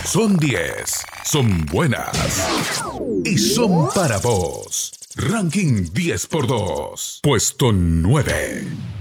Son 10, son buenas y son para vos. Ranking 10 por 2, puesto 9.